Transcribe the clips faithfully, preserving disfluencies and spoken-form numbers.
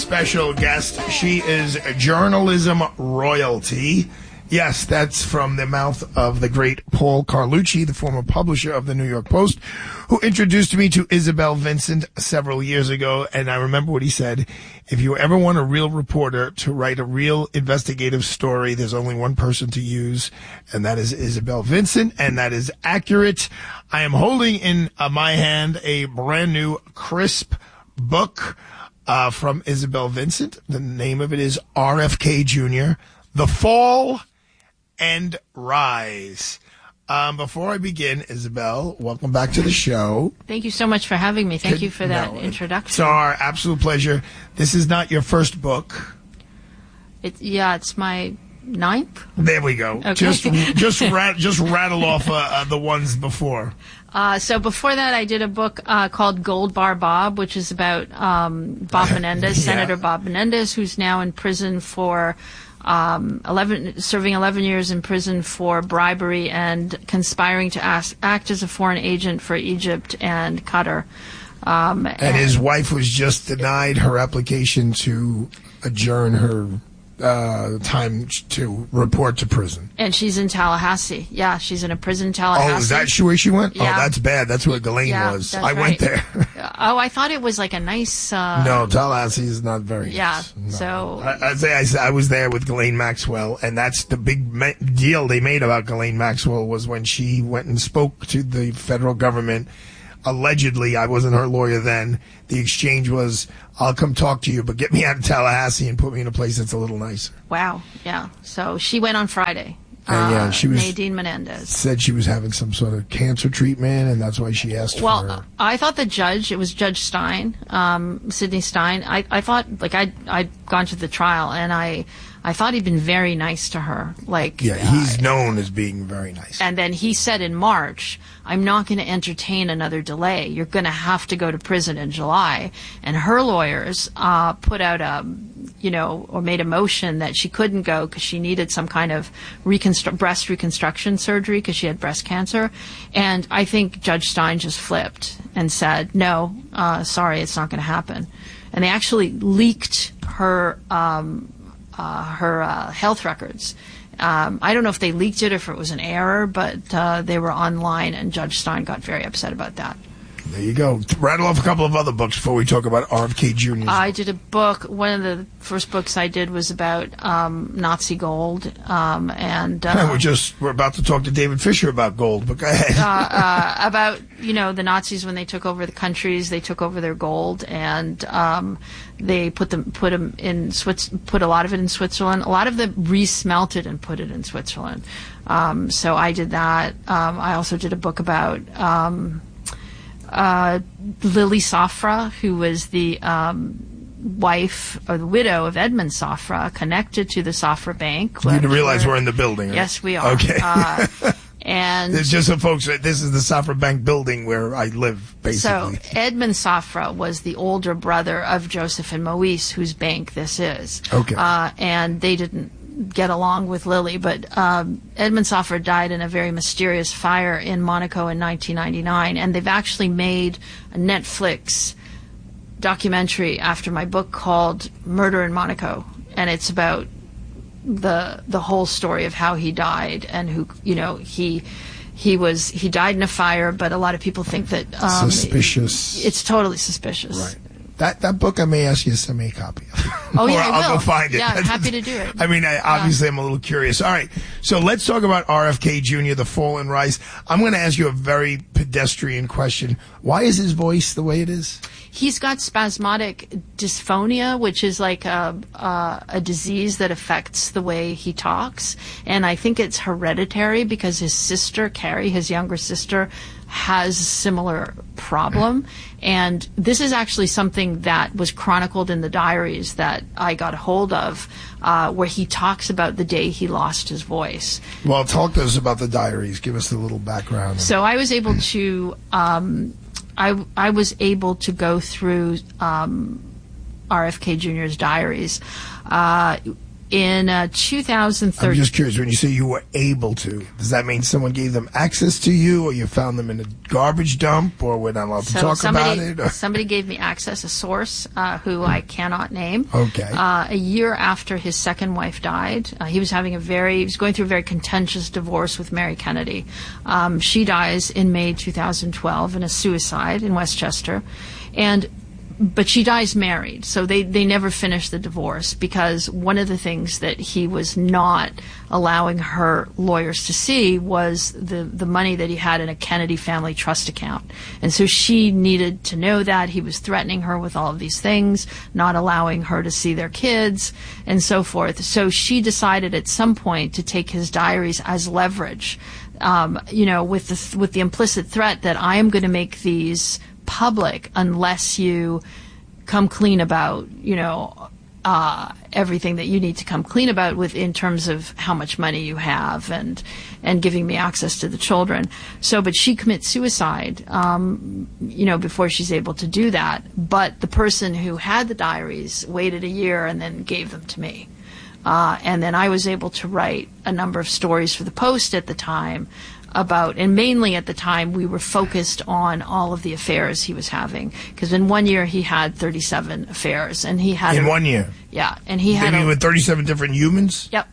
special guest. She is journalism royalty. Yes, that's from the mouth of the great Paul Carlucci, the former publisher of the New York Post, who introduced me to Isabel Vincent several years ago. And I remember what he said. If you ever want a real reporter to write a real investigative story, there's only one person to use, and that is Isabel Vincent, and that is accurate. I am holding in uh, my hand a brand new, crisp book uh, from Isabel Vincent. The name of it is R F K Junior, The Fall and Rise. Um, before I begin, Isabel, welcome back to the show. Thank you so much for having me. Thank Could, you for that no, introduction. It's our absolute pleasure. This is not your first book. It, yeah, it's my ninth. There we go. Okay. Just just, rat, just rattle off uh, uh, the ones before. Uh, so before that, I did a book uh, called Gold Bar Bob, which is about um, Bob Menendez, Yeah. Senator Bob Menendez, who's now in prison for um, eleven, serving eleven years in prison for bribery and conspiring to ask, act as a foreign agent for Egypt and Qatar. Um, and, and his wife was just denied her application to adjourn her uh, time to report to prison. And she's in Tallahassee. Yeah, she's in a prison in Tallahassee. Oh, is that she, where she went? Yeah. Oh, that's bad. That's where Ghislaine Yeah, was. that's I right. went there. Oh, I thought it was like a nice... Uh, no, Tallahassee is not very Yeah, nice. No. so... I, I'd say I, I was there with Ghislaine Maxwell, and that's the big ma- deal they made about Ghislaine Maxwell was when she went and spoke to the federal government. Allegedly, I wasn't her lawyer then. The exchange was, I'll come talk to you, but get me out of Tallahassee and put me in a place that's a little nicer. Wow, yeah. So she went on Friday. And yeah, uh, she was Nadine Menendez. said she was having some sort of cancer treatment, and that's why she asked Well, for her. I thought the judge, it was Judge Stein, um, Sidney Stein. I, I thought, like, I'd, I'd gone to the trial, and I, I thought he'd been very nice to her. Like, Yeah, he's uh, known as being very nice. And then he said in March, I'm not going to entertain another delay. You're going to have to go to prison in July. And her lawyers uh, put out a, you know, or made a motion that she couldn't go because she needed some kind of reconstru- breast reconstruction surgery because she had breast cancer. And I think Judge Stein just flipped and said, no, uh, sorry, it's not going to happen. And they actually leaked her um, uh, her uh, health records. Um, I don't know if they leaked it or if it was an error, but uh, they were online, and Judge Stein got very upset about that. There you go. Rattle off a couple of other books before we talk about R F K Junior I did a book. One of the first books I did was about um, Nazi gold, um, and uh, we're just we're about to talk to David Fisher about gold, but go ahead. uh, uh, about you know the Nazis when they took over the countries, they took over their gold, and um, they put them put them in Swiss, put a lot of it in Switzerland. A lot of them resmelted and put it in Switzerland. Um, so I did that. Um, I also did a book about. Um, Uh, Lily Safra, who was the um, wife or the widow of Edmund Safra, connected to the Safra Bank. You didn't realize we're in the building, right? Yes, we are. Okay. Uh, and There's just some folks, this is the Safra Bank building where I live, basically. So Edmund Safra was the older brother of Joseph and Moise, whose bank this is. Okay. Uh, and they didn't get along with Lily, but um, Edmund Safra died in a very mysterious fire in Monaco in nineteen ninety-nine, and they've actually made a Netflix documentary after my book called Murder in Monaco, and it's about the the whole story of how he died and who, you know, he he was he died in a fire, but a lot of people think that um, Suspicious. It's totally suspicious. Right. That that book, I may ask you to send me a copy of. Oh, yeah, Or I I'll will. go find it. Yeah, I'm happy to do it. I mean, I, obviously, I'm a little curious. All right, so let's talk about R F K Junior, The Fall and Rise. I'm going to ask you a very pedestrian question. Why is his voice the way it is? He's got spasmodic dysphonia, which is like a, a, a disease that affects the way he talks. And I think it's hereditary because his sister, Carrie, his younger sister, has a similar problem. And this is actually something that was chronicled in the diaries that I got a hold of, uh, where he talks about the day he lost his voice. Well, talk to us about the diaries. Give us a little background. So I was able to... Um, I, I was able to go through um, R F K Junior's diaries. Uh, in uh, two thousand thirteen. I'm just curious, when you say you were able to, does that mean someone gave them access to you, or you found them in a garbage dump, or we're not allowed to so talk somebody, about it? Or? Somebody gave me access, a source uh, who I cannot name. Okay. Uh, a year after his second wife died, uh, he was having a very, he was going through a very contentious divorce with Mary Kennedy. Um, she dies in May two thousand twelve in a suicide in Westchester. And But she dies married, so they, they never finished the divorce, because one of the things that he was not allowing her lawyers to see was the, the money that he had in a Kennedy family trust account. And so she needed to know that. He was threatening her with all of these things, not allowing her to see their kids, and so forth. So she decided at some point to take his diaries as leverage, um, you know, with the, with the implicit threat that I am going to make these public unless you come clean about, you know, uh, everything that you need to come clean about with in terms of how much money you have and and giving me access to the children. So, but she commits suicide, um, you know, before she's able to do that. But the person who had the diaries waited a year and then gave them to me. Uh, and then I was able to write a number of stories for the Post at the time about, and mainly at the time we were focused on all of the affairs he was having, because in one year he had thirty-seven affairs, and he had in a, one year. Yeah, and he had Maybe a, with thirty-seven different humans. Yep.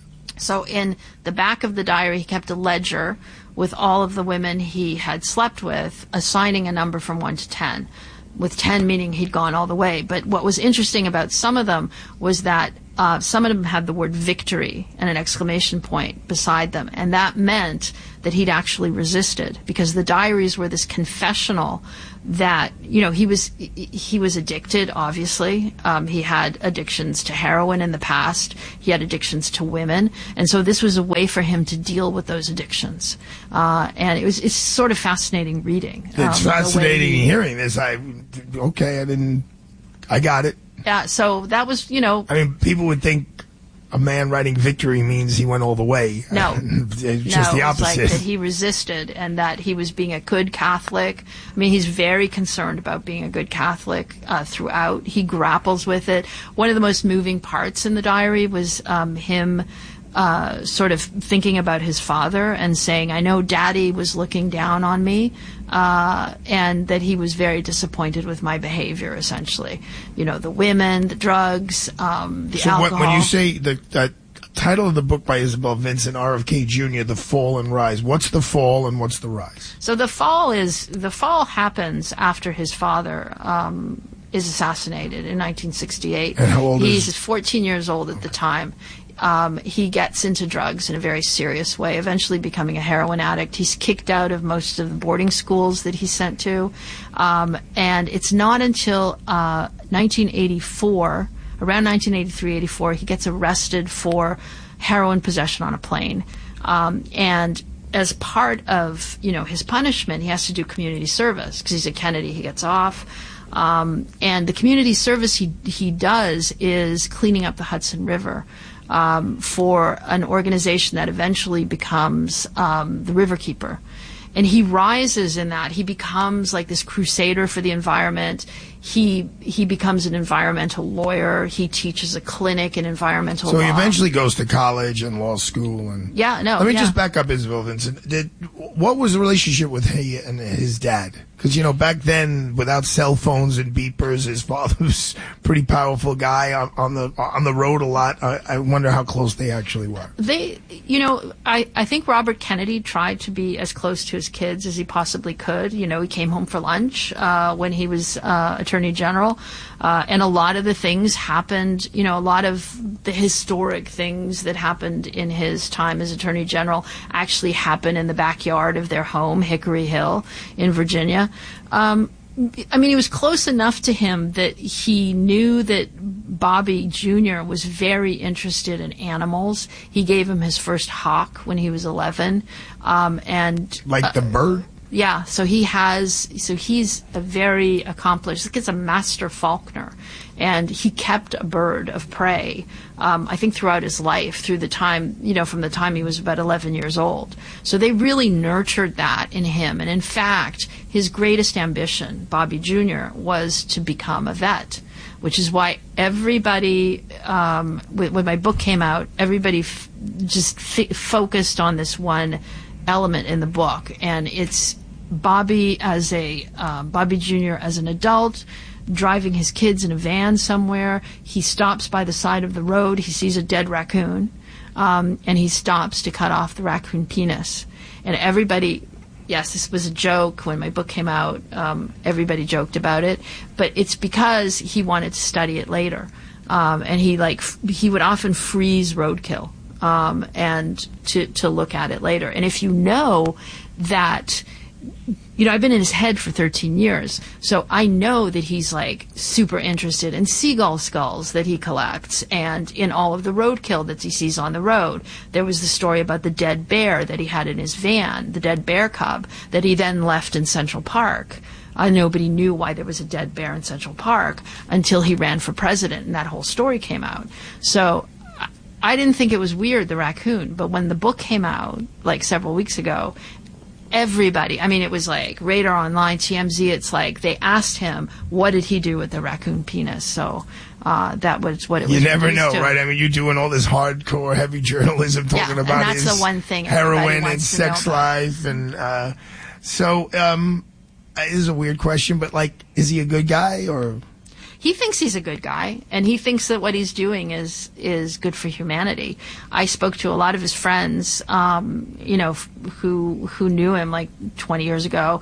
So in the back of the diary, he kept a ledger with all of the women he had slept with, assigning a number from one to ten, with ten meaning he'd gone all the way. But what was interesting about some of them was that uh, some of them had the word victory and an exclamation point beside them, and that meant that he'd actually resisted, because the diaries were this confessional that, you know, he was he was addicted, obviously. Um, he had addictions to heroin in the past. He had addictions to women. And so this was a way for him to deal with those addictions. Uh, and it was it's sort of fascinating reading. It's um, fascinating he, hearing this. I Okay, I didn't, I got it. Yeah, so that was, you know. I mean, people would think a man writing victory means he went all the way. No. It's just no, the opposite. It was like that he resisted, and that he was being a good Catholic. I mean, he's very concerned about being a good Catholic uh, throughout. He grapples with it. One of the most moving parts in the diary was um, him uh, sort of thinking about his father and saying, I know Daddy was looking down on me, uh, and that he was very disappointed with my behavior, essentially. You know, the women, the drugs, um, the so alcohol. When you say the, the title of the book by Isabel Vincent, R F K Junior, The Fall and Rise, what's the fall and what's the rise? So the fall is, the fall happens after his father um, is assassinated in nineteen sixty-eight. And how old He's is fourteen years old at the time. Um, he gets into drugs in a very serious way, eventually becoming a heroin addict. He's kicked out of most of the boarding schools that he's sent to. Um, and it's not until uh, nineteen eighty-four, around nineteen eighty-three eighty-four, he gets arrested for heroin possession on a plane. Um, and as part of, you know, his punishment, he has to do community service, because he's a Kennedy, he gets off. Um, and the community service he he does is cleaning up the Hudson River. Um, for an organization that eventually becomes um, the Riverkeeper. And he rises in that. He becomes like this crusader for the environment. He he becomes an environmental lawyer. He teaches a clinic in environmental So law. he eventually goes to college and law school. And Yeah, no. Let me yeah. just back up, Isabel Vincent. Did, what was the relationship with he and his dad? Because, you know, back then, without cell phones and beepers, his father was a pretty powerful guy on, on the on the road a lot. I, I wonder how close they actually were. They, you know, I, I think Robert Kennedy tried to be as close to his kids as he possibly could. You know, he came home for lunch uh, when he was uh, Attorney General. Uh, and a lot of the things happened, you know, a lot of the historic things that happened in his time as Attorney General actually happened in the backyard of their home, Hickory Hill in Virginia. Um, I mean, he was close enough to him that he knew that Bobby Junior was very interested in animals. He gave him his first hawk when he was eleven. Um, and Like uh, the bird? Yeah, so he has, so he's a very accomplished, he's a master falconer, and he kept a bird of prey, um, I think throughout his life, through the time, you know, from the time he was about eleven years old. So they really nurtured that in him, and in fact, his greatest ambition, Bobby Junior, was to become a vet, which is why everybody um, when, when my book came out, everybody f- just f- focused on this one element in the book, and it's Bobby as a uh, Bobby Junior as an adult, driving his kids in a van somewhere. He stops by the side of the road. He sees a dead raccoon, um, and he stops to cut off the raccoon penis. And everybody, yes, this was a joke when my book came out. Um, everybody joked about it, but it's because he wanted to study it later, um, and he like f- he would often freeze roadkill um, and to to look at it later. And if you know that. You know, I've been in his head for thirteen years, so I know that he's like super interested in seagull skulls that he collects and in all of the roadkill that he sees on the road. There was the story about the dead bear that he had in his van, the dead bear cub that he then left in Central Park. Uh, nobody knew why there was a dead bear in Central Park until he ran for president and that whole story came out. So I, I didn't think it was weird, the raccoon, but when the book came out like several weeks ago, everybody, I mean, it was like Radar Online, T M Z, it's like they asked him, what did he do with the raccoon penis? So uh, that was what it was. You never know, to. right? I mean, you're doing all this hardcore, heavy journalism talking yeah, about and that's his the one thing heroin and wants sex to know life. And uh, so, um, this is a weird question, but like, is he a good guy or... He thinks he's a good guy, and he thinks that what he's doing is is good for humanity. I spoke to a lot of his friends, um, you know, f- who who knew him like twenty years ago,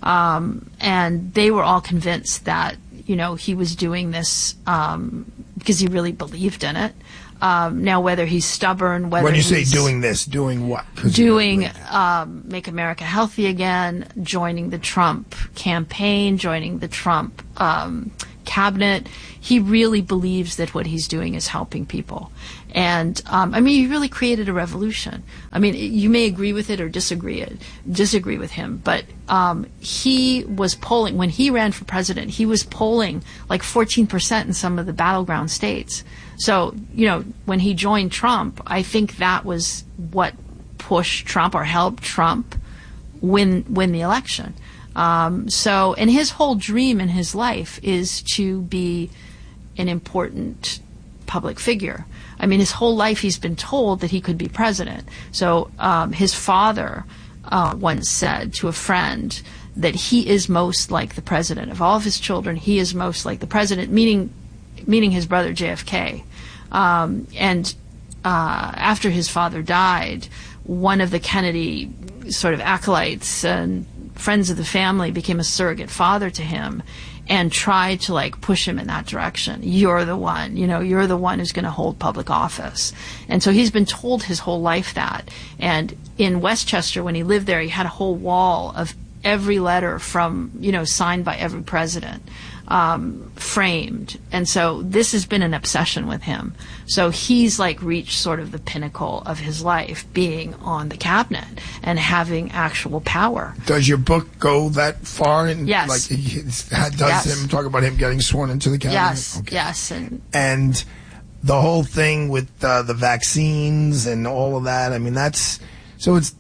um, and they were all convinced that, you know, he was doing this um, because he really believed in it. Um, now, whether he's stubborn, whether when you say he's doing this, doing what? Doing um, Make America Healthy Again, joining the Trump campaign, joining the Trump um, cabinet, he really believes that what he's doing is helping people. And um, I mean, he really created a revolution. I mean, you may agree with it or disagree it, disagree with him, but um, he was polling when he ran for president. He was polling like fourteen percent in some of the battleground states. So, you know, when he joined Trump, I think that was what pushed Trump or helped Trump win win the election. Um, so, and his whole dream in his life is to be an important public figure. I mean, his whole life he's been told that he could be president. So, um, his father uh, once said to a friend that he is most like the president. Of all of his children, he is most like the president, meaning meaning his brother J F K. Um, and uh, after his father died, one of the Kennedy sort of acolytes and friends of the family became a surrogate father to him and tried to like push him in that direction. You're the one, you know, you're the one who's going to hold public office. And so he's been told his whole life that. And in Westchester, when he lived there, he had a whole wall of every letter from, you know, signed by every president, um, framed. And so this has been an obsession with him. So he's like reached sort of the pinnacle of his life, being on the cabinet and having actual power. Does your book go that far? And yes. Like, he, does yes. him talk about him getting sworn into the cabinet? Yes. Okay. Yes. And, and the whole thing with uh, the vaccines and all of that, I mean, that's, so it's,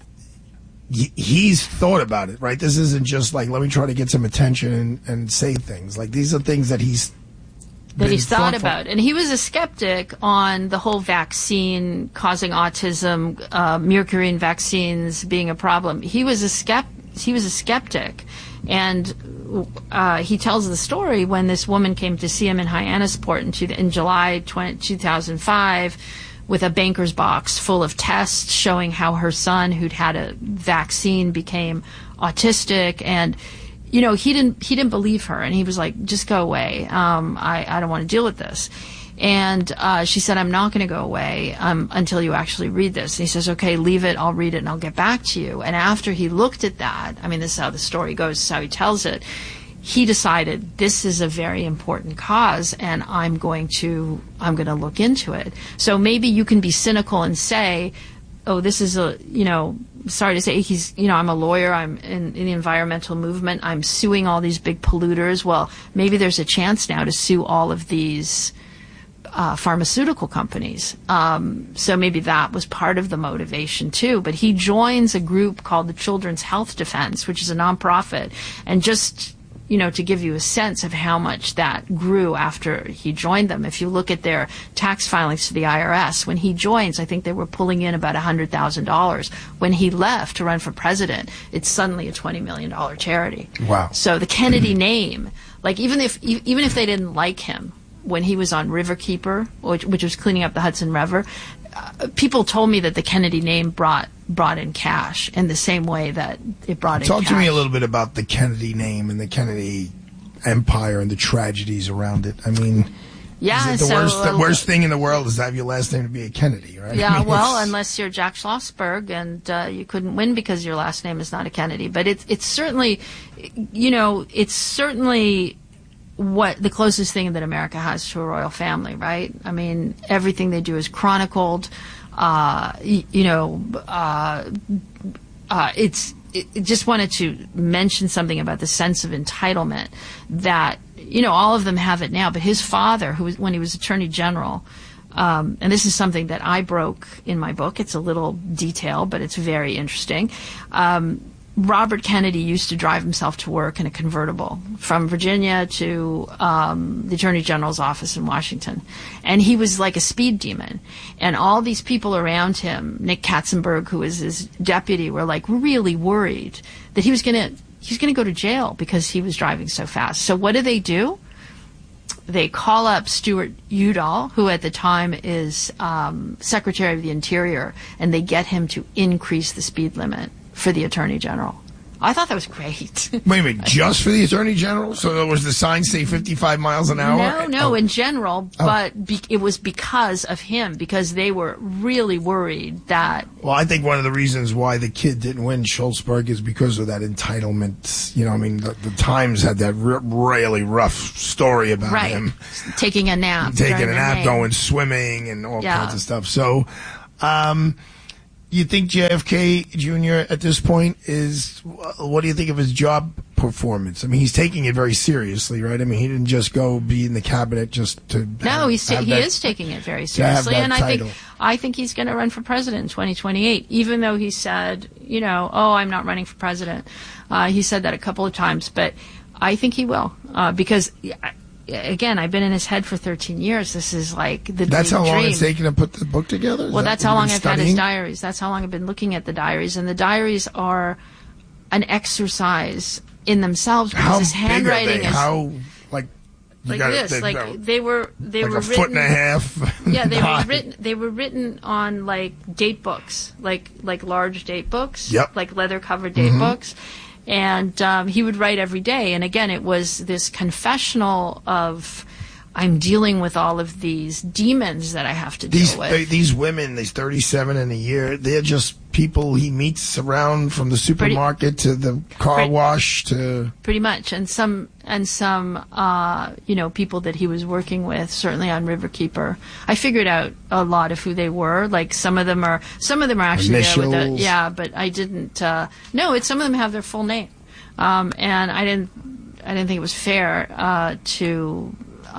he's thought about it, right? This isn't just like, let me try to get some attention and, and say things. Like, these are things that he's that he's thought about. And he was a skeptic on the whole vaccine causing autism, uh, mercury in vaccines being a problem. He was a skept- he was a skeptic. And uh, he tells the story when this woman came to see him in Hyannisport in, two, in July two thousand five with a banker's box full of tests showing how her son, who'd had a vaccine, became autistic. And, you know, he didn't he didn't believe her. And he was like, just go away. Um, I, I don't want to deal with this. And uh, she said, I'm not going to go away um, until you actually read this. And he says, okay, leave it. I'll read it and I'll get back to you. And after he looked at that, I mean, this is how the story goes, this is how he tells it, he decided this is a very important cause and I'm going to I'm going to look into it. So maybe you can be cynical and say, oh, this is a, you know, sorry to say, he's, you know, I'm a lawyer, I'm in, in the environmental movement, I'm suing all these big polluters. Well, maybe there's a chance now to sue all of these Uh, pharmaceutical companies. Um, so maybe that was part of the motivation too. But he joins a group called the Children's Health Defense, which is a nonprofit, and just, you know, to give you a sense of how much that grew after he joined them. If you look at their tax filings to the I R S, when he joins, I think they were pulling in about one hundred thousand dollars. When he left to run for president, it's suddenly a twenty million dollars charity. Wow. So the Kennedy name, like even if even if they didn't like him when he was on Riverkeeper, which, which was cleaning up the Hudson River, uh, people told me that the Kennedy name brought brought in cash in the same way that it brought in Talk cash. to me a little bit about the Kennedy name and the Kennedy empire and the tragedies around it. I mean, yeah, is it the so, worst, the uh, worst thing in the world is to have your last name to be a Kennedy, right? Yeah, I mean, well, it's- unless you're Jack Schlossberg and uh, you couldn't win because your last name is not a Kennedy. But it's it's certainly, you know, it's certainly what the closest thing that America has to a royal family, right? I mean, everything they do is chronicled. Uh, you, you know, uh, uh, it's. It, it just wanted to mention something about the sense of entitlement that, you know, all of them have it now. But his father, who was, when he was Attorney General, um, and this is something that I broke in my book. It's a little detail, but it's very interesting. Um, Robert Kennedy used to drive himself to work in a convertible from Virginia to um, the Attorney General's office in Washington. And he was like a speed demon. And all these people around him, Nick Katzenberg, who was his deputy, were like really worried that he was going to he was going to go to jail because he was driving so fast. So what do they do? They call up Stuart Udall, who at the time is um, Secretary of the Interior, and they get him to increase the speed limit for the Attorney General. I thought that was great. Wait a minute, just for the Attorney General? So there was the sign say fifty-five miles an hour? No, no, oh. in general, Oh. but be- it was because of him, because they were really worried that... Well, I think one of the reasons why the kid didn't win Schultzberg is because of that entitlement. You know, I mean, the, the Times had that r- really rough story about Right. him. Taking a nap. Taking during a the nap, name. going swimming, and all Yeah. kinds of stuff. So, um... you think J F K Junior at this point is, what do you think of his job performance? I mean, he's taking it very seriously, right? I mean, he didn't just go be in the cabinet just to. No, have, he's ta- have he that, is taking it very have seriously, that and I title. think I think he's going to run for president in twenty twenty-eight. Even though he said, you know, oh, I'm not running for president. Uh, he said that a couple of times, but I think he will uh, because. Again, I've been in his head for thirteen years. This is like the That's the how long dream. it's taken to put the book together? Is Well, that that's what how you've long been I've had his studying? diaries. That's how long I've been looking at the diaries. And the diaries are an exercise in themselves because How his big are handwriting they? is How, like, you like got this. They, Like they're they were they like were a written, foot and a half. Yeah, they were high. written. They were written on like date books, like like large date books, Yep. like leather covered date Mm-hmm. books. And um, he would write every day. And again, it was this confessional of, I'm dealing with all of these demons that I have to These deal with. uh, these women, these thirty-seven in a year, they're just people he meets around from the supermarket to the car Pretty- wash to. Pretty much, and some and some uh, you know people that he was working with, certainly on Riverkeeper. I figured out a lot of who they were. Like some of them are some of them are actually there with the, Initials. yeah, but I didn't. Uh, no, it's some of them have their full name, um, and I didn't. I didn't think it was fair uh, to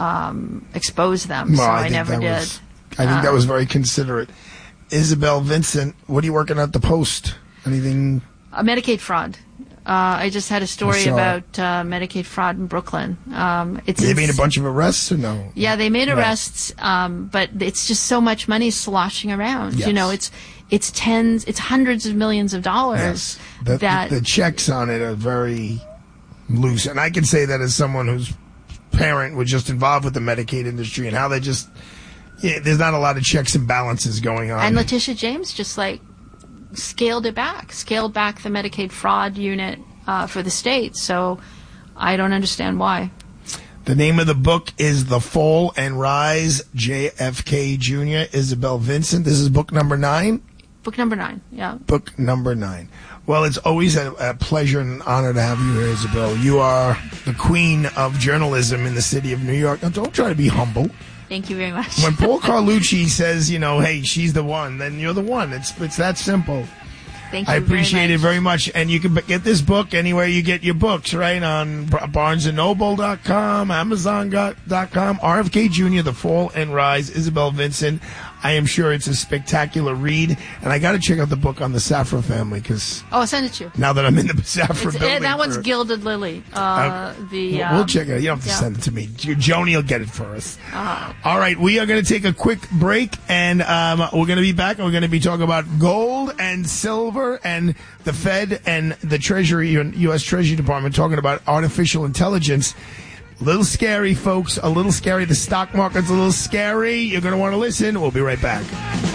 um, expose them, so Well, I, think never that did. was- I think that was very considerate. Isabel Vincent, what are you working at the Post? Anything? Uh, Medicaid fraud. Uh, I just had a story I saw about uh, Medicaid fraud in Brooklyn. Um, it's They made a ins- bunch of arrests or no? Yeah, they made No. arrests, um, but it's just so much money sloshing around. Yes. You know, it's it's tens, it's hundreds of millions of dollars. Yes. The, that the, the checks on it are very loose. And I can say that as someone whose parent was just involved with the Medicaid industry and how they just, yeah, there's not a lot of checks and balances going on. and Letitia James just like scaled it back, scaled back the Medicaid fraud unit uh, for the state. So I don't understand why. The name of the book is The Fall and Rise, J F K Junior, Isabel Vincent. This is book number nine? Book number nine, yeah. Book number nine. Well, it's always a, a pleasure and honor to have you here, Isabel. You are the queen of journalism in the city of New York. Now, don't try to be humble. Thank you very much. When Paul Carlucci says, you know, hey, she's the one, then you're the one. It's it's that simple. Thank you I appreciate very it much. very much. And you can b- get this book anywhere you get your books, right? On barnes and noble dot com, amazon dot com, R F K Junior, The Fall and Rise, Isabel Vincent. I am sure it's a spectacular read, and I got to check out the book on the Safra family because oh, I'll send it to you. Now that I'm in the Safra It's, building, eh, that one's for, Gilded Lily. Uh, uh, the we'll, um, we'll check it out. You don't have to yeah. send it to me. Joni will get it for us. Uh-huh. All right, we are going to take a quick break, and um, we're going to be back, and we're going to be talking about gold and silver and the Fed and the Treasury, U S Treasury Department, talking about artificial intelligence. A little scary, folks. A little scary. The stock market's a little scary. You're going to want to listen. We'll be right back.